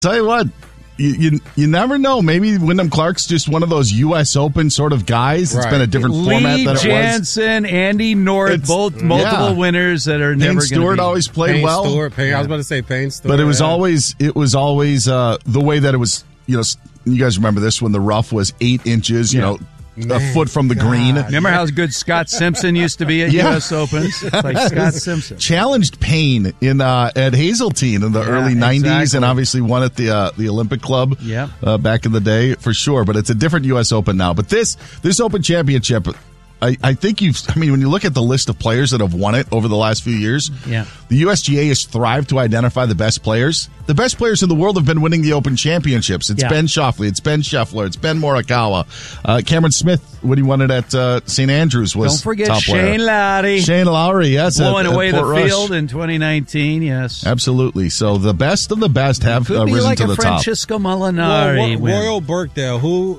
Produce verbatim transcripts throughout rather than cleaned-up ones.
Tell you what, you, you you never know. Maybe Wyndham Clark's just one of those U S Open sort of guys. It's right. been a different Lee format than it was. Jansen, Andy North, It's- both multiple yeah. winners that are Payne never going to Stewart be. always played Payne well. Stewart, Payne, I was about to say Payne Stewart. But it was yeah. always it was always uh, the way that it was. You know, you guys remember this when the rough was eight inches. You Yeah. know, Man, a foot from the God. green. Remember how good Scott Simpson used to be at Yeah. U S Opens? It's like Scott Simpson. Challenged Payne in uh, at Hazeltine in the Yeah, early nineties, exactly. and obviously won at the uh, the Olympic Club. Yeah. uh, back in the day for sure. But it's a different U S Open now. But this this Open Championship, I, I think you've. I mean, when you look at the list of players that have won it over the last few years, Yeah. the U S G A has thrived to identify the best players. The best players in the world have been winning the Open Championships. It's Yeah. Ben Shoffley, it's Ben Scheffler, it's Ben Morikawa, uh, Cameron Smith when he won it at uh, Saint Andrews was Don't forget top player. Shane Lowry. Shane Lowry, yes, blowing at, at away Port the Rush. field in twenty nineteen, yes. Absolutely. So the best of the best have Could uh, be risen like to a the top. Francisco Well, Molinari. Ro- win. Royal Burkdale, who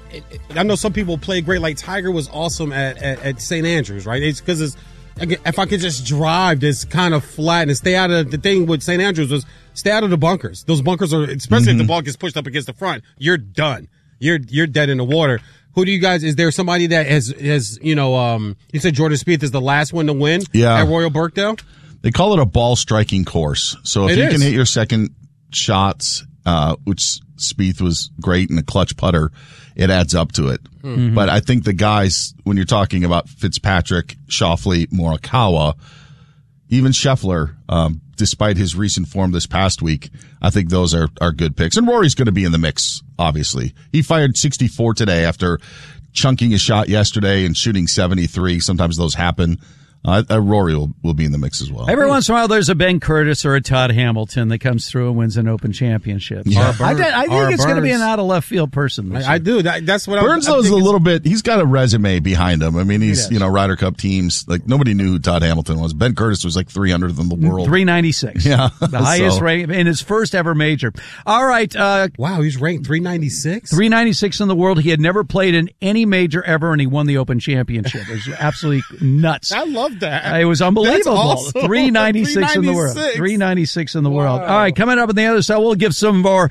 I know some people play great. Like Tiger was awesome at at, at Saint Andrews, right? It's because it's again, if I could just drive this kind of flat and stay out of the thing with Saint Andrews was stay out of the bunkers. Those bunkers are, especially Mm-hmm. if the ball gets pushed up against the front, you're done. You're you're dead in the water. Who do you guys? Is there somebody that has has you know? Um, you said Jordan Spieth is the last one to win. Yeah. At Royal Burkdale. They call it a ball striking course. So if It you is. can hit your second shots, uh, which Spieth was great in a clutch putter, it adds up to it. Mm-hmm. But I think the guys, when you're talking about Fitzpatrick, Shoffley, Morikawa, even Scheffler, um, despite his recent form this past week, I think those are, are good picks. And Rory's going to be in the mix, obviously. He fired sixty-four today after chunking a shot yesterday and shooting seventy-three. Sometimes those happen. Uh, uh, Rory will, will be in the mix as well. Every once in a while, there's a Ben Curtis or a Todd Hamilton that comes through and wins an Open Championship. Yeah. I, I think Or it's going to be Burns. an out of left field person. This I, I year. do. That, that's what Burns I'm, I'm though is a thinking. little bit. He's got a resume behind him. I mean, he's does. you know Ryder Cup teams. Like nobody knew who Todd Hamilton was. Ben Curtis was like three hundredth in the world. three ninety-six. Yeah. The highest So- rating in his first ever major. All right. Uh, Wow, he's ranked three ninety-six. three ninety-six in the world. He had never played in any major ever, and he won the Open Championship. It was absolutely nuts. I love that. Uh, It was unbelievable. That's awesome. three ninety-six in the world. three ninety-six. three ninety-six in the world. Wow. All right, coming up on the other side, we'll give some more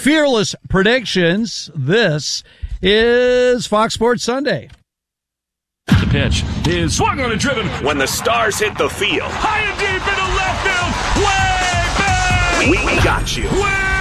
fearless predictions. Is Fox Sports Sunday. The pitch is swung on and driven. When the stars hit the field, High and deep into left field. Way back. we got you.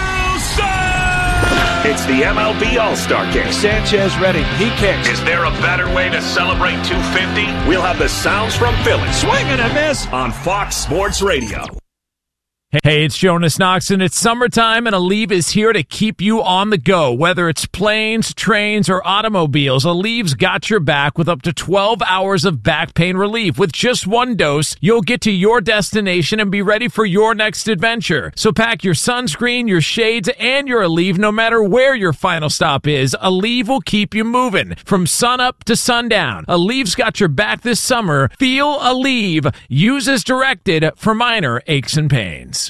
Wilson! It's the M L B All-Star Game. Sanchez ready. He kicks. Is there a better way to celebrate two fifty? We'll have the sounds from Philly Swing and a miss. on Fox Sports Radio. Hey, it's Jonas Knox, and it's summertime, and Aleve is here to keep you on the go. Whether it's planes, trains, or automobiles, Aleve's got your back with up to twelve hours of back pain relief. With just one dose, you'll get to your destination and be ready for your next adventure. So pack your sunscreen, your shades, and your Aleve no matter where your final stop is. Aleve will keep you moving from sunup to sundown. Aleve's got your back this summer. Feel Aleve. Use as directed for minor aches and pains.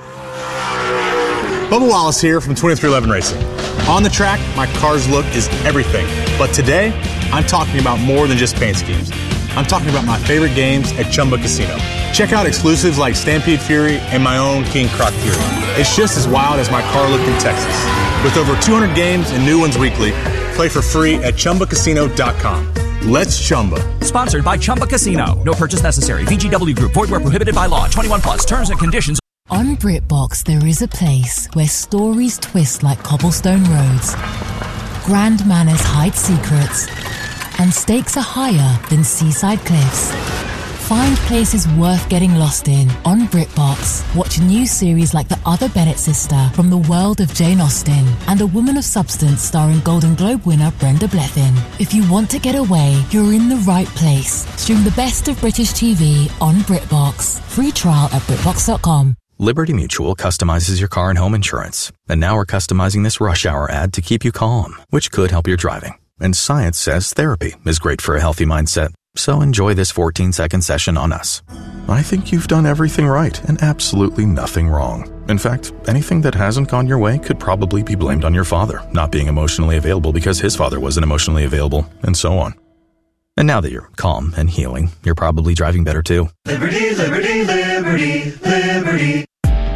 Bubba Wallace here from twenty-three eleven Racing. On the track, my car's look is everything. But today, I'm talking about more than just paint schemes. I'm talking about my favorite games at Chumba Casino. Check out exclusives like Stampede Fury and my own King Croc Fury. It's just as wild as my car look in Texas. With over two hundred games and new ones weekly, play for free at Chumba Casino dot com. Let's Chumba. Sponsored by Chumba Casino. No purchase necessary. V G W Group. Void where prohibited by law. twenty-one plus. Terms and conditions. On BritBox, there is a place where stories twist like cobblestone roads, grand manners hide secrets, and stakes are higher than seaside cliffs. Find places worth getting lost in on BritBox. Watch new series like The Other Bennett Sister from the world of Jane Austen and A Woman of Substance starring Golden Globe winner Brenda Blethyn. If you want to get away, you're in the right place. Stream the best of British T V on BritBox. Free trial at BritBox dot com. Liberty Mutual customizes your car and home insurance. And now we're customizing this rush hour ad to keep you calm, which could help your driving. And science says therapy is great for a healthy mindset. So enjoy this fourteen-second session on us. I think you've done everything right and absolutely nothing wrong. In fact, anything that hasn't gone your way could probably be blamed on your father not being emotionally available because his father wasn't emotionally available, and so on. And now that you're calm and healing, you're probably driving better too. Liberty, liberty, liberty, liberty.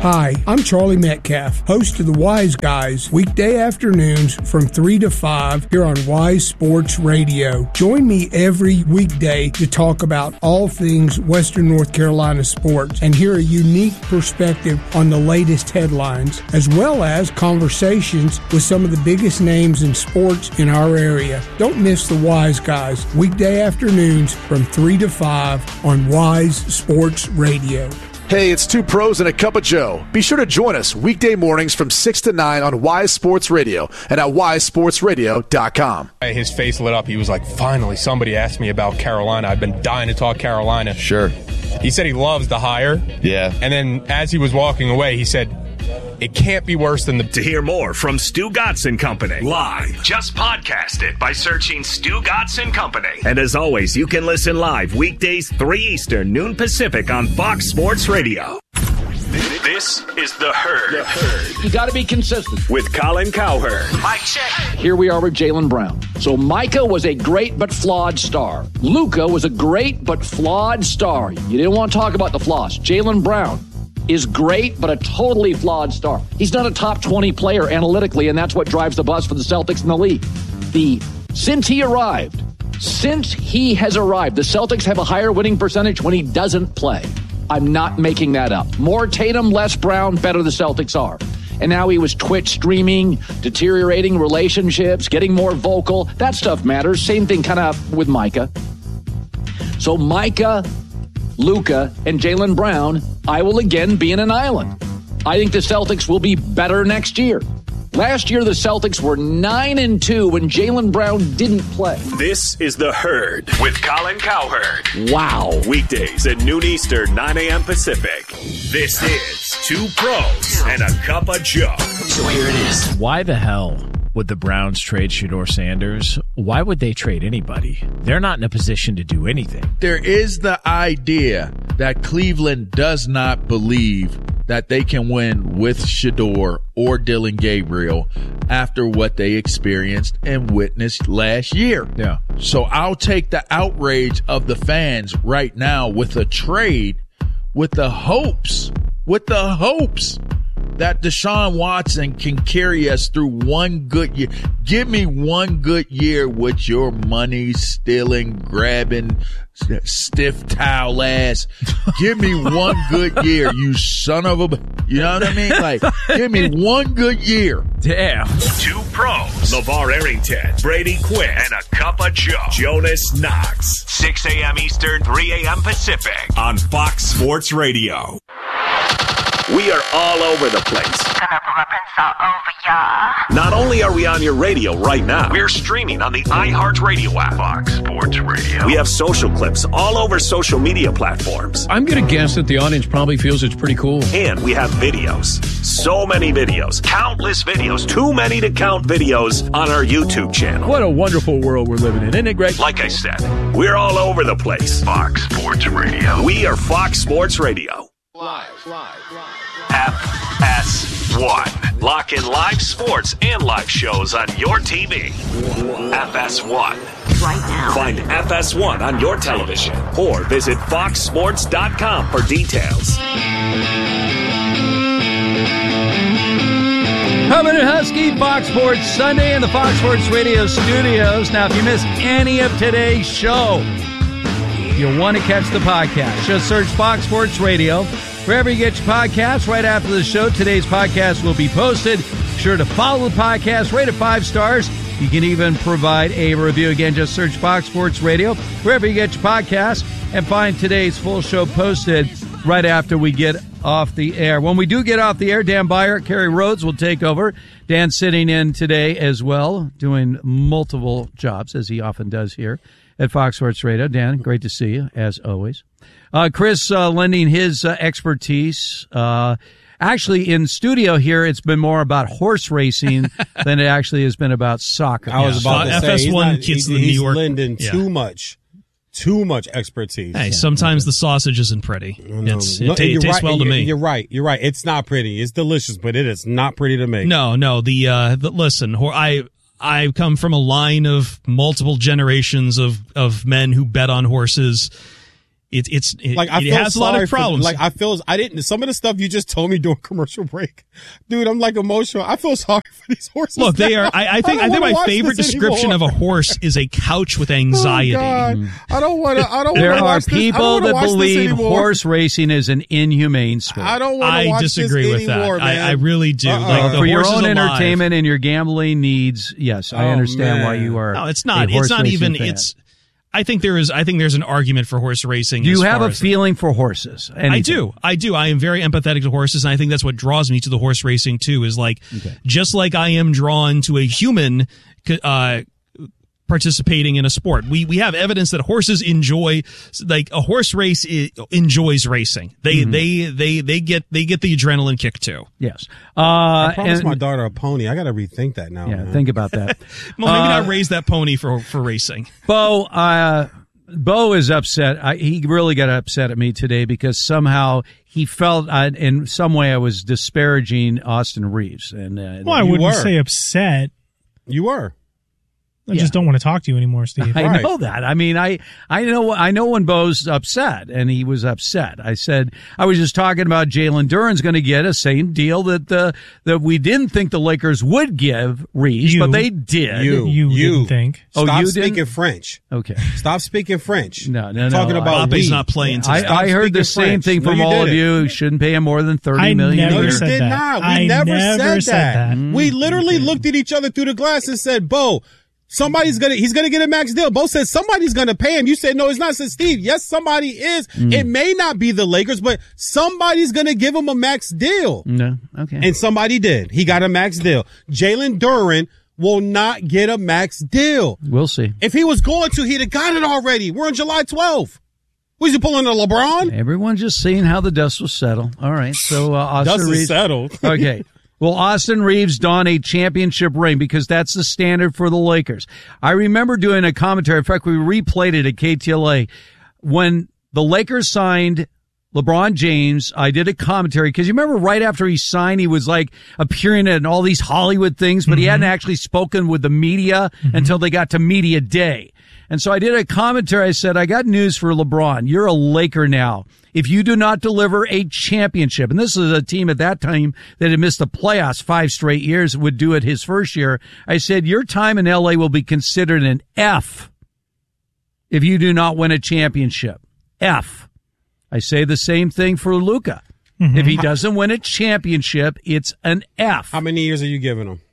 Hi, I'm Charlie Metcalf, host of the Wise Guys, weekday afternoons from three to five here on Wise Sports Radio. Join me every weekday to talk about all things Western North Carolina sports and hear a unique perspective on the latest headlines, as well as conversations with some of the biggest names in sports in our area. Don't miss the Wise Guys, weekday afternoons from three to five on Wise Sports Radio. Hey, it's Two Pros and a Cup of Joe. Be sure to join us weekday mornings from six to nine on Wise Sports Radio and at wise sports radio dot com. His face lit up. He was like, finally, somebody asked me about Carolina. I've been dying to talk Carolina. Sure. He said he loves the hire. Yeah. And then as he was walking away, he said, it can't be worse than the... To hear more from Stu Gotson Company live, just podcast it by searching Stu Gotson Company. And as always, you can listen live weekdays three Eastern, noon Pacific on Fox Sports Radio. This is The Herd. The Herd. You got to be consistent. With Colin Cowherd. Mike check. Here we are with Jaylen Brown. So Micah was a great but flawed star. Luka was a great but flawed star. You didn't want to talk about the flaws. Jaylen Brown is great, but a totally flawed star. He's not a top twenty player analytically, and that's what drives the bus for the Celtics in the league. The since he arrived, since he has arrived, the Celtics have a higher winning percentage when he doesn't play. I'm not making that up. More Tatum, less Brown, better the Celtics are. And now he was Twitch streaming, deteriorating relationships, getting more vocal. That stuff matters. Same thing kind of with Micah. So Micah, Luka, and Jaylen Brown, I will again be in an island. I think the Celtics will be better next year. Last year, the Celtics were nine and two when Jaylen Brown didn't play. This is The Herd with Colin Cowherd. Wow. Weekdays at noon Eastern, nine a.m. Pacific. This is Two Pros and a Cup of Joe. So here it is. Why the hell would the Browns trade Shedeur Sanders? Why would they trade anybody? They're not in a position to do anything. There is the idea that Cleveland does not believe that they can win with Shedeur or Dillon Gabriel after what they experienced and witnessed last year. Yeah. So I'll take the outrage of the fans right now with a trade with the hopes, with the hopes that Deshaun Watson can carry us through one good year. Give me one good year with your money stealing, grabbing, stiff towel ass. Give me one good year, you son of a... You know what I mean? Like, give me one good year. Damn. Two Pros. LeVar Arrington, Brady Quinn, and a Cup of Joe. Jonas Knox. six a.m. Eastern, three a.m. Pacific on Fox Sports Radio. We are all over the place. Not only are we on your radio right now, we're streaming on the iHeartRadio app. Fox Sports Radio. We have social clips all over social media platforms. I'm going to guess that the audience probably feels it's pretty cool. And we have videos. So many videos. Countless videos. Too many to count videos on our YouTube channel. What a wonderful world we're living in. Isn't it great? Like I said, we're all over the place. Fox Sports Radio. We are Fox Sports Radio. Live, live, live. F S one. Lock in live sports and live shows on your T V. F S one. Right now. Find F S one on your television or visit fox sports dot com for details. Hubbard and Husky, Fox Sports Sunday in the Fox Sports Radio studios. Now, if you missed any of today's show, you'll want to catch the podcast. Just search Fox Sports Radio wherever you get your podcasts. Right after the show, today's podcast will be posted. Be sure to follow the podcast, rate it five stars. You can even provide a review. Again, just search Fox Sports Radio wherever you get your podcasts and find today's full show posted right after we get off the air. When we do get off the air, Dan Beyer, Kerry Rhodes will take over. Dan's sitting in today as well, doing multiple jobs, as he often does here at Fox Sports Radio. Dan, great to see you, as always. Uh, Chris uh, lending his uh, expertise. Uh, actually, in studio here, it's been more about horse racing than it actually has been about soccer. I was about uh, to say, F S one he's, kids not, in he's New York. lending Yeah. too much. Too much expertise. Hey, sometimes the sausage isn't pretty. It's, No, it, ta- you're it tastes right, well to you're, me. You're right. You're right. It's not pretty. It's delicious, but it is not pretty to make. No, no. The, uh, the listen, hor- I I come from a line of multiple generations of of men who bet on horses. It, it's it, like I it feel has a lot of for- problems. like I feel I didn't. Some of the stuff you just told me during commercial break, dude. I'm like emotional. I feel sorry for these horses. Look, they now. are. I, I think. don't I, think wanna my watch favorite this description anymore. of a horse is a couch with anxiety. Oh, God. I don't want to. I don't. There wanna are watch this. I people don't wanna that watch this believe anymore. horse racing is an inhumane sport. I don't want to I watch disagree this with anymore, that. man. I, I really do. Uh-uh. Like the For your horse own is alive. entertainment and your gambling needs, yes, I Oh, understand why man. you are. No, it's not. a horse It's not racing even. fan. It's. I think there is. I think there's an argument for horse racing. Do you as have far a as- feeling for horses? I Anything? do. I do. I am very empathetic to horses, and I think that's what draws me to the horse racing too. Is like, Okay. just like I am drawn to a human uh, participating in a sport. We we have evidence that horses enjoy, like a horse race i- enjoys racing. They Mm-hmm. they they they get they get the adrenaline kick too. Yes. Uh, I promised and- my daughter a pony. I got to rethink that now. yeah, man. think about that. Well, maybe Uh, not raise that pony for for racing. Bo, uh, Bo is upset. I, he really got upset at me today because somehow he felt uh, in some way I was disparaging Austin Reeves. And uh, Well, I You wouldn't were. say upset. You were. I just don't want to talk to you anymore, Steve. I Right. know that. I mean, I, I know, I know when Bo's upset, and he was upset. I said, I was just talking about Jalen Duren's going to get a same deal that the, that we didn't think the Lakers would give Reeves, You. but they did. You. You, You. didn't think. Oh, Stop you speaking didn't? French. Okay. Stop speaking French. No, no, no. Talking about Mbappé's we. not playing today. I, Stop I heard the speaking same French. thing No, from you all of didn't. you. You shouldn't pay him more than thirty I million never No, a you year. said did that. not. We I never, never said, said that. that. We literally looked at each other through the glass and said, Bo, somebody's gonna he's gonna get a max deal. Bo said somebody's gonna pay him. You said no, it's not. I said, Steve, yes, somebody is. Mm. It may not be the Lakers, but somebody's gonna give him a max deal. No, okay. And somebody did. He got a max deal. Jalen Duren will not get a max deal. We'll see. If he was going to, he'd have got it already. We're on July twelfth. Was he pulling a LeBron? Everyone's just seeing how the dust will settle. All right. So, uh, Austin Dust is Reeves. settled. Okay. Will Austin Reeves don a championship ring? Because that's the standard for the Lakers. I remember doing a commentary. In fact, we replayed it at K T L A. When the Lakers signed LeBron James, I did a commentary because you remember right after he signed, he was like appearing in all these Hollywood things, but mm-hmm. he hadn't actually spoken with the media mm-hmm. until they got to media day. And so I did a commentary. I said, I got news for LeBron. You're a Laker now. If you do not deliver a championship, and this is a team at that time that had missed the playoffs five straight years, would do it his first year. I said, your time in L A will be considered an F if you do not win a championship. F. I say the same thing for Luka. Mm-hmm. If he doesn't win a championship, it's an F. How many years are you giving him?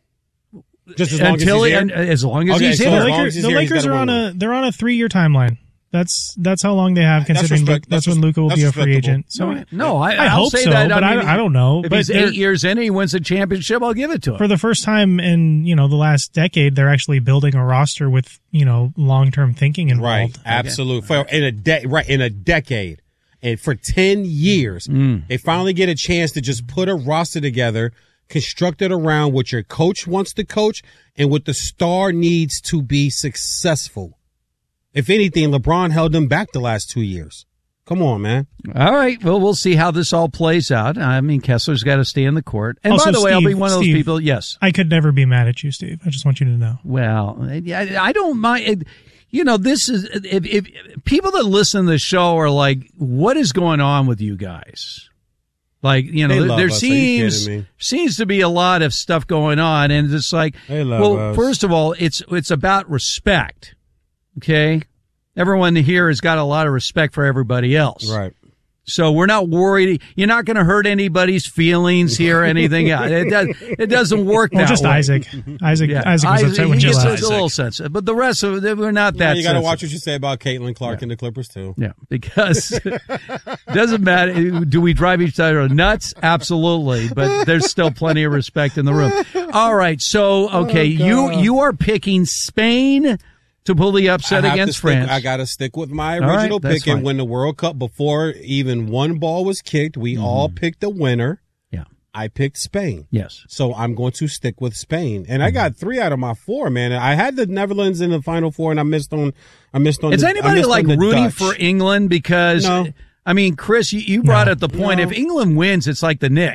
Just as long Until as he's he, here? As long as Okay, he's so here. as The long Lakers, as he's the here, he's Lakers gotta are on win a they're on a three year timeline. That's that's how long they have That's considering respect- Luka, that's, that's when Luka will that's be a free respectable. agent. So No, no, I, I I'll hope say so, that. but I, mean, I don't know. If but he's eight years in and he wins a championship, I'll give it to him. for the first time in you know the last decade, they're actually building a roster with you know long term thinking involved. Right, absolutely. For in a de- right in a decade, and for ten years, Mm. they finally get a chance to just put a roster together, constructed around what your coach wants to coach and what the star needs to be successful. If anything, LeBron held them back the last two years. Come on, man. All right. Well, we'll see how this all plays out. I mean, Kessler's got to stay in the court. And Also, by the way, I'll be Steve- one of those Steve, people. Yes. I could never be mad at you, Steve. I just want you to know. Well, I, I don't mind. You know, this is if, if people that listen to the show are like, "What is going on with you guys?" Like, you know, They there, love there us. Are you seems kidding me? seems to be a lot of stuff going on, and it's like, They love well, us. first of all, it's it's about respect. Okay, everyone here has got a lot of respect for everybody else. Right. So we're not worried. You're not going to hurt anybody's feelings here or anything else. It, does, it doesn't work Well, that just way. Isaac. Isaac. Yeah. Isaac was upset when he you gets left. a little sensitive, but the rest of it, we're not Yeah, that you got to sensitive. watch what you say about Caitlin Clark and the Clippers too. Yeah, because it doesn't matter. Do we drive each other nuts? Absolutely, but there's still plenty of respect in the room. All right, so okay, you you are picking Spain to pull the upset I have to against stick- France. I got to stick with my All right, original that's pick. And fine. when the World Cup, before even one ball was kicked, we all picked a winner. Yeah. I picked Spain. Yes. So I'm going to stick with Spain. And I got three out of my four, man. I had the Netherlands in the final four, and I missed on I missed on Is the, I anybody missed like on the rooting Dutch. for England? Because No. I mean, Chris, you, you brought No. up the point. No. If England wins, it's like the Knicks,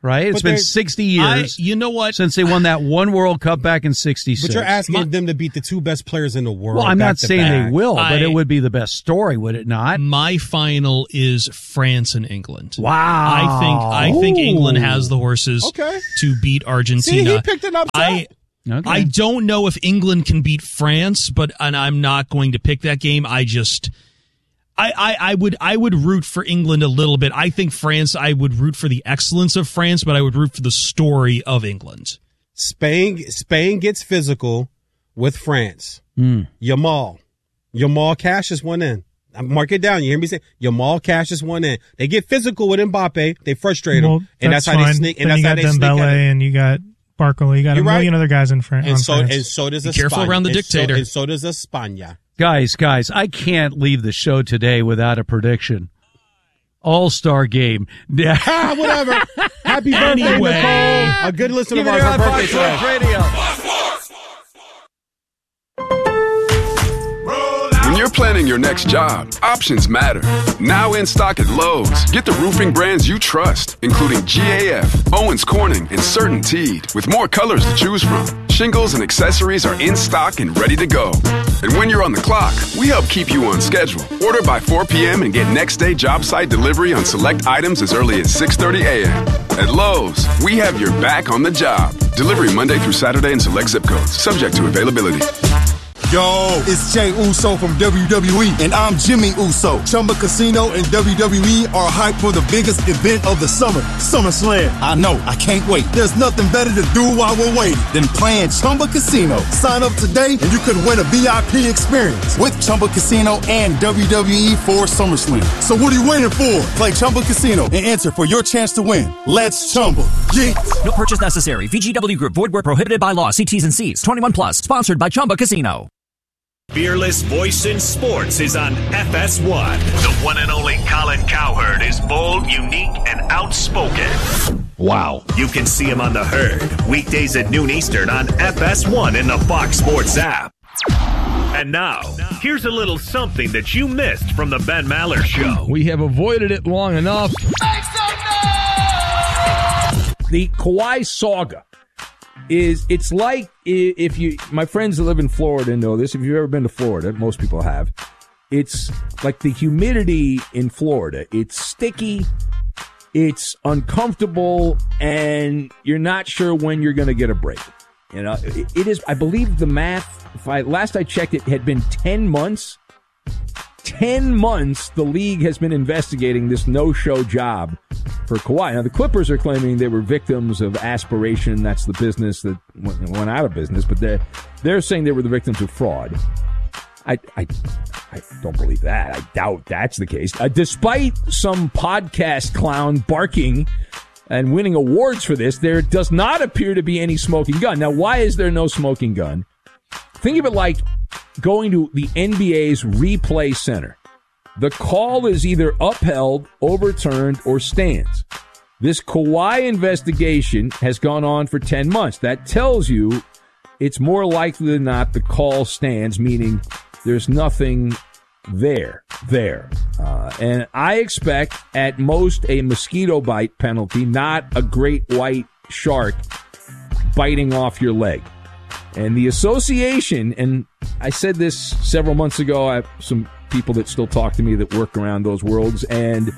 right? It's But been they're- sixty years. I- you know what? Since they won that one World Cup back in sixty-six. But you're asking them to beat the two best players in the world. Well, I'm not back to saying back. they will, but I- it would be the best story, would it not? My final is France and England. Wow. I think I think Ooh. England has the horses Okay. to beat Argentina. See, he picked it up. I Okay. I don't know if England can beat France, but and I'm not going to pick that game. I just I, I, I would I would root for England a little bit. I think France, I would root for the excellence of France, but I would root for the story of England. Spain Spain gets physical with France. Mm. Yamal. Yamal cashes one in. Mark it down. You hear me say Yamal cashes one in. They get physical with Mbappe. They frustrate him. Well, and that's, that's how fine. they sneak. And then that's you how got they sneak. Dembele at it. and you got Barkley. You got You're a million right. other guys in France. And so and so does Be a careful Spain. around the And dictator. So, and so does España. Guys, guys, I can't leave the show today without a prediction. All-Star game. Yeah. Ah, whatever. Happy birthday, Anyway. Nicole. A good listener Keep of it ours. here Her on birthday Fox Sports today. Radio. When you're planning your next job, options matter. Now in stock at Lowe's, get the roofing brands you trust, including G A F, Owens Corning, and CertainTeed, with more colors to choose from. Shingles and accessories are in stock and ready to go. And when you're on the clock, we help keep you on schedule. Order by four p.m. and get next day job site delivery on select items as early as six thirty a.m. At Lowe's, we have your back on the job. Delivery Monday through Saturday in select zip codes, subject to availability. Yo, it's Jay Uso from W W E, and I'm Jimmy Uso. Chumba Casino and W W E are hyped for the biggest event of the summer, SummerSlam. I know, I can't wait. There's nothing better to do while we're waiting than playing Chumba Casino. Sign up today and you could win a V I P experience with Chumba Casino and W W E for SummerSlam. So what are you waiting for? Play Chumba Casino and enter for your chance to win. Let's Chumba. Yeah. No purchase necessary. V G W Group. Void where prohibited by law. See T's and C's. twenty-one plus. Sponsored by Chumba Casino. Fearless voice in sports is on F S one. The one and only Colin Cowherd is bold, unique, and outspoken. Wow. You can see him on The Herd, weekdays at noon Eastern on F S one in the Fox Sports app. And now, here's a little something that you missed from the Ben Maller Show. We have avoided it long enough. The Kawhi saga is, it's like if you, my friends that live in Florida know this. If you've ever been to Florida, most people have. It's like the humidity in Florida. It's sticky, it's uncomfortable, and you're not sure when you're going to get a break. You know, it, it is, I believe the math, if I, last I checked, it had been ten months. ten months the league has been investigating this no-show job for Kawhi. Now, the Clippers are claiming they were victims of aspiration. That's the business that went, went out of business. But they're, they're saying they were the victims of fraud. I, I, I don't believe that. I doubt that's the case. Uh, despite some podcast clown barking and winning awards for this, there does not appear to be any smoking gun. Now, why is there no smoking gun? Think of it like going to the N B A's replay center. The call is either upheld, overturned, or stands. This Kawhi investigation has gone on for ten months. That tells you it's more likely than not the call stands, meaning there's nothing there, there. Uh, and I expect at most a mosquito bite penalty, not a great white shark biting off your leg. And the association, and I said this several months ago, I have some people that still talk to me that work around those worlds, and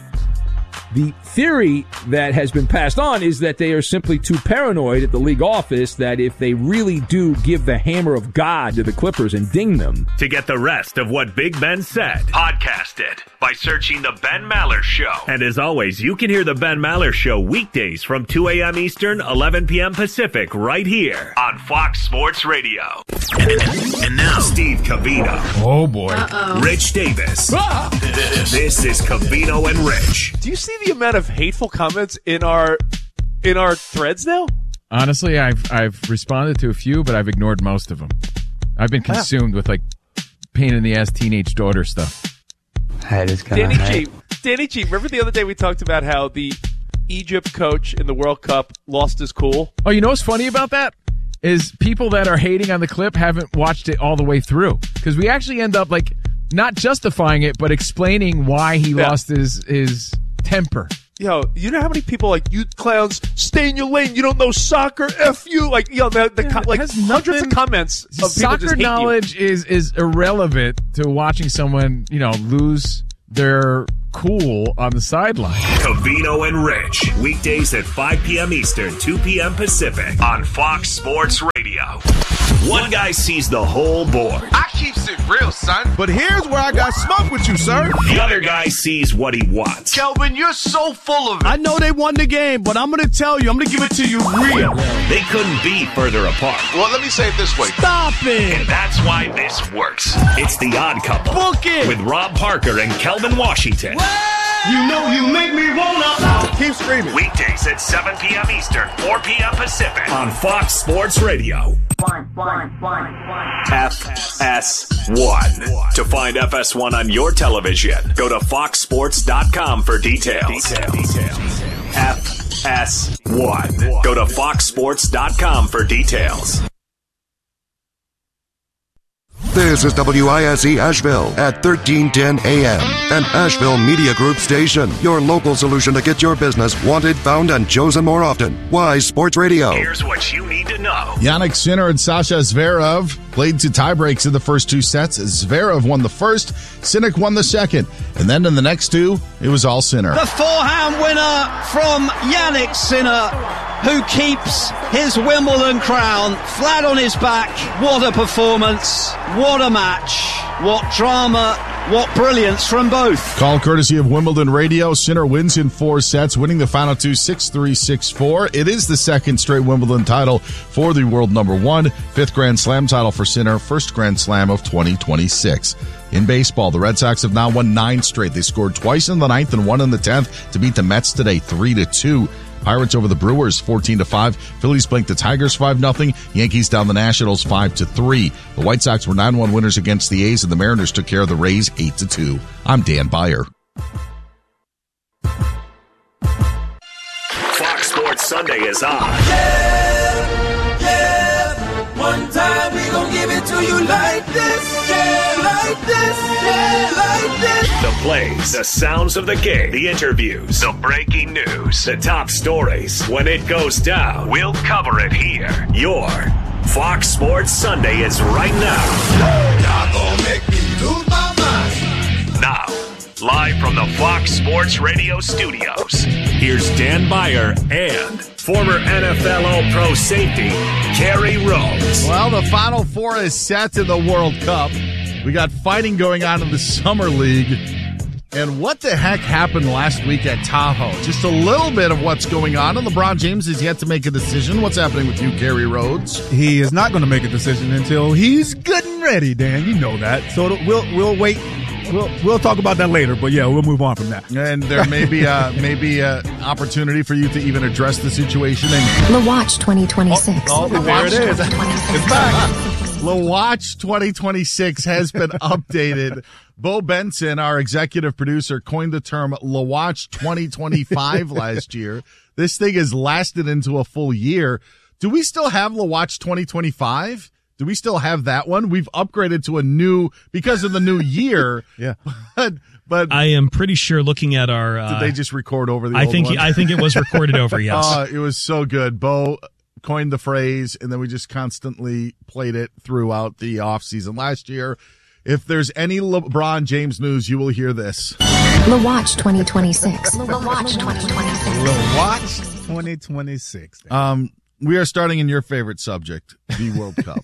the theory that has been passed on is that they are simply too paranoid at the league office that if they really do give the hammer of God to the Clippers and ding them. To get the rest of what Big Ben said, podcast it by searching The Ben Maller Show. And as always, you can hear The Ben Maller Show weekdays from two a.m. Eastern, eleven p.m. Pacific, right here on Fox Sports Radio. And, and now, Steve Covino. Oh, boy. Uh-oh. Rich Davis. Ah! This is Covino and Rich. Do you see the amount of hateful comments in our in our threads now? Honestly, I've I've responded to a few, but I've ignored most of them. I've been consumed with like pain in the ass teenage daughter stuff. Hey, this guy. Danny G, Danny G. Remember the other day we talked about how the Egypt coach in the World Cup lost his cool? Oh, you know what's funny about that? Is people that are hating on the clip haven't watched it all the way through. Because we actually end up like not justifying it, but explaining why he Yeah. lost his his temper. you know, you know how many people like you clowns stay in your lane. You don't know soccer. F you. Like you know, the, the Yeah, like has hundreds nothing- of comments of people Soccer just hate you. knowledge is is irrelevant to watching someone, you know, lose their cool on the sideline. Covino and Rich. Weekdays at five p.m. Eastern, two p.m. Pacific on Fox Sports Radio. One guy sees the whole board. I keeps it real, son. But here's where I got smoke with you, sir. The other guy sees what he wants. Kelvin, you're so full of it. I know they won the game, but I'm going to tell you, I'm going to give it to you real. They couldn't be further apart. Well, let me say it this way. Stop it. And that's why this works. It's The Odd Couple. Book it. With Rob Parker and Kelvin Washington. You know you make me wanna. Keep screaming. Weekdays at seven p.m. Eastern, four p.m. Pacific on Fox Sports Radio. F S one. To find F S one on your television, go to fox sports dot com for details. F S one. Go to fox sports dot com for details. This is W I S E Asheville at thirteen ten A M, an Asheville Media Group station. Your local solution to get your business wanted, found, and chosen more often. Wise Sports Radio. Here's what you need to know. Yannick Sinner and Sasha Zverev played to tiebreaks in the first two sets. Zverev won the first, Sinner won the second. And then in the next two, it was all Sinner. The forehand winner from Yannick Sinner, who keeps his Wimbledon crown flat on his back. What a performance. What a match. What drama. What brilliance from both. Call courtesy of Wimbledon Radio. Sinner wins in four sets, winning the final two six three, six four. It is the second straight Wimbledon title for the world number one. Fifth Grand Slam title for Sinner. First Grand Slam of twenty twenty-six. In baseball, the Red Sox have now won nine straight. They scored twice in the ninth and one in the tenth to beat the Mets today, three to two. Pirates over the Brewers, fourteen to five. Phillies blanked the Tigers, five nothing. Yankees down the Nationals, five to three. The White Sox were nine one winners against the A's, and the Mariners took care of the Rays, eight to two. I'm Dan Byer. Fox Sports Sunday is on. Yeah, yeah. One time we gon' give it to you like this. Yeah, like this. Yeah, like this. The plays, the sounds of the game, the interviews, the breaking news, the top stories. When it goes down, we'll cover it here. Your Fox Sports Sunday is right now. Y'all gon' make me lose my mind. Now, live from the Fox Sports Radio studios, here's Dan Byer and former N F L All-Pro safety, Kerry Rhodes. Well, the Final Four is set in the World Cup. We got fighting going on in the Summer League. And what the heck happened last week at Tahoe? Just a little bit of what's going on. And LeBron James has yet to make a decision. What's happening with you, Kerry Rhodes? He is not going to make a decision until he's good and ready, Dan. You know that. So we'll we'll wait. We'll we'll talk about that later. But yeah, we'll move on from that. And there may be a, maybe an opportunity for you to even address the situation. And The Watch twenty twenty-six. Oh, there it is. It's back. The Watch twenty twenty-six has been updated. Bo Benson, our executive producer, coined the term La Watch twenty twenty-five last year. This thing has lasted into a full year. Do we still have La Watch twenty twenty-five? Do we still have that one? We've upgraded to a new, because of the new year. Yeah. But, but I am pretty sure looking at our. Uh, did they just record over the I old think one? I think it was recorded over. Yes. Oh, it was so good. Bo coined the phrase, and then we just constantly played it throughout the offseason last year. If there's any LeBron James news, you will hear this. La Watch twenty twenty-six. La Watch twenty twenty-six. La Watch twenty twenty-six. Um, we are starting in your favorite subject, the World Cup.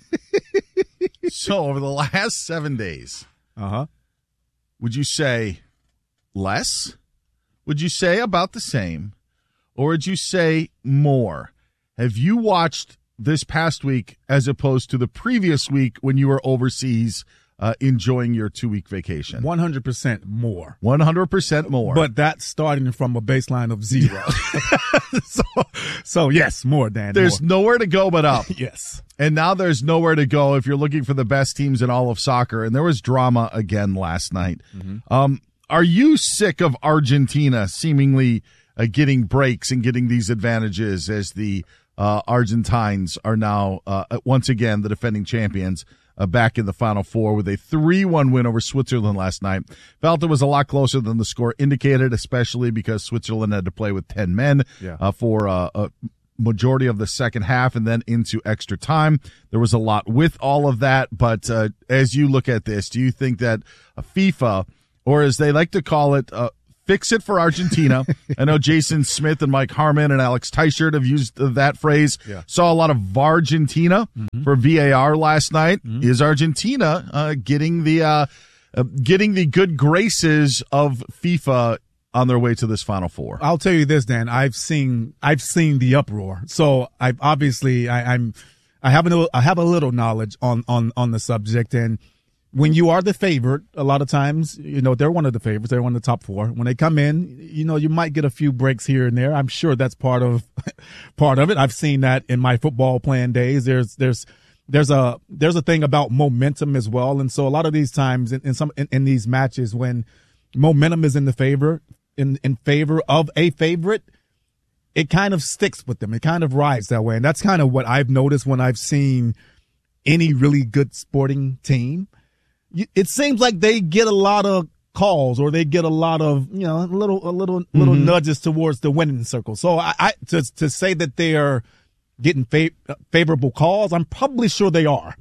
So over the last seven days, uh-huh, would you say less? Would you say about the same? Or would you say more? Have you watched this past week as opposed to the previous week when you were overseas uh, enjoying your two-week vacation? one hundred percent more. one hundred percent more. But that's starting from a baseline of zero. so, so, yes, more, Dan. There's more. nowhere to go but up. Yes. And now there's nowhere to go if you're looking for the best teams in all of soccer. And there was drama again last night. Mm-hmm. Um, are you sick of Argentina seemingly uh, getting breaks and getting these advantages as the uh, Argentines are now uh, once again the defending champions uh, back in the Final Four with a three one win over Switzerland last night. Felt it was a lot closer than the score indicated, especially because Switzerland had to play with ten men Yeah. uh, for uh, a majority of the second half and then into extra time. There was a lot with all of that, but uh, as you look at this, do you think that uh, FIFA, or as they like to call it, uh, fix it for Argentina? I know Jason Smith and Mike Harmon and Alex Teichert have used that phrase. Yeah. Saw a lot of Vargentina Mm-hmm. for V A R last night. Mm-hmm. Is Argentina uh, getting the uh, uh, getting the good graces of FIFA on their way to this Final Four? I'll tell you this, Dan. I've seen I've seen the uproar. So I've obviously I, I'm I have a I have a little knowledge on on on the subject. And when you are the favorite, a lot of times, you know, they're one of the favorites. They're one of the top four. When they come in, you know, you might get a few breaks here and there. I'm sure that's part of part of it. I've seen that in my football playing days. There's there's there's a there's a thing about momentum as well. And so a lot of these times in, in some in, in these matches when momentum is in the favor in in favor of a favorite, it kind of sticks with them. It kind of rides that way. And that's kind of what I've noticed when I've seen any really good sporting team. It seems like they get a lot of calls, or they get a lot of, you know, a little, a little, little Mm-hmm. nudges towards the winning circle. So I, I to to say that they are getting fav- favorable calls, I'm probably sure they are.